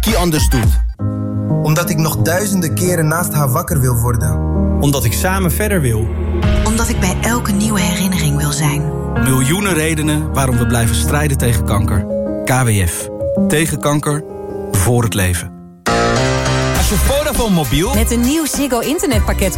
Kiki anders doet. Omdat ik nog duizenden keren naast haar wakker wil worden. Omdat ik samen verder wil. Omdat ik bij elke nieuwe herinnering wil zijn. Miljoenen redenen waarom we blijven strijden tegen kanker. KWF. Tegen kanker. Voor het leven. Als je Vodafone mobiel met een nieuw Ziggo internetpakket